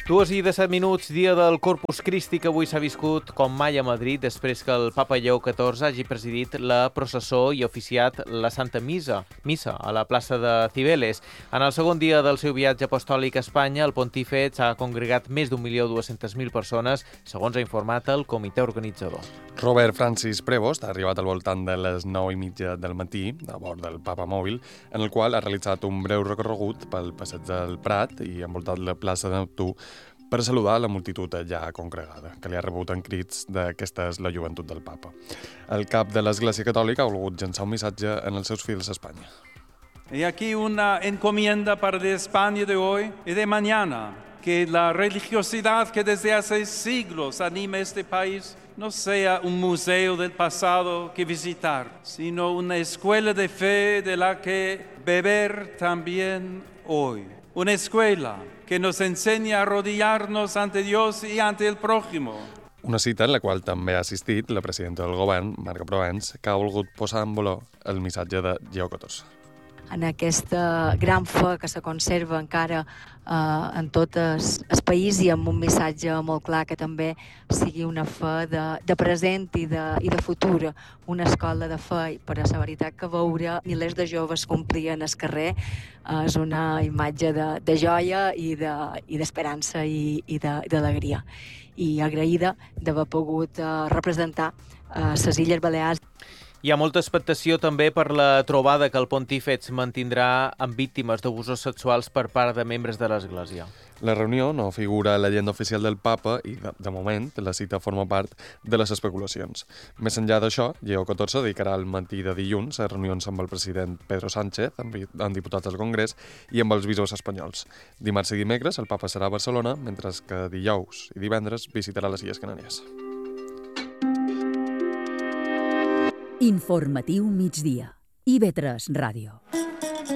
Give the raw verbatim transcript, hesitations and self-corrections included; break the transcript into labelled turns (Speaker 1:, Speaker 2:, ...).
Speaker 1: Dues i disset minuts, dia del Corpus Christi, que avui s'ha viscut com mai a Madrid, després que el papa Lleó catorze hagi presidit la processó i oficiat la Santa Missa, missa a la plaça de Cibeles. En el segon dia del seu viatge apostòlic a Espanya, el pontífex ha congregat més d'un milió dues-centes mil persones, segons ha informat el comitè organitzador.
Speaker 2: Robert Francis Prevost ha arribat al voltant de les nou i mitja del matí, a bord del Papa Mòbil, en el qual ha realitzat un breu recorregut pel passeig del Prat i ha envoltat la plaça de Neptú per saludar la multitud ja congregada, que li ha rebut en crits de que esta és la joventut del papa. El cap de l'Església Catòlica ha volgut llançar un missatge en els seus fils a Espanya.
Speaker 3: Y aquí una encomienda para de España de hoy y de mañana, que la religiosidad que desde hace siglos anima este país no sea un museo del pasado que visitar, sino una escuela de fe de la que beber también hoy. Una escuela que nos enseña a arrodillarnos ante Dios y ante el prójimo.
Speaker 2: Una cita en la qual també ha assistit la presidenta del govern, Marga Provenç, que ha volgut posar en valor el missatge de Lleó catorze.
Speaker 4: En aquesta gran fe que se conserva encara eh, en tot el, el país i amb un missatge molt clar que també sigui una fe de, de present i de, i de futur, una escola de fe, però la veritat que veure milers de joves complien el carrer eh, és una imatge de, de joia i de, i d'esperança i, i de, d'alegria. I agraïda d'haver pogut eh, representar eh, les Illes Balears.
Speaker 1: Hi ha molta expectació també per la trobada que el pontífex mantindrà amb víctimes d'abusos sexuals per part de membres de l'Església.
Speaker 2: La reunió no figura a l'agenda oficial del papa i, de, de moment, la cita forma part de les especulacions. Més enllà d'això, Lleó catorze dedicarà el matí de dilluns a reunions amb el president Pedro Sánchez, amb, amb diputats al Congrés i amb els bisbes espanyols. Dimarts i dimecres el papa serà a Barcelona, mentre que dijous i divendres visitarà les Illes Canàries.
Speaker 5: Informatiu migdia. I ve tres Ràdio.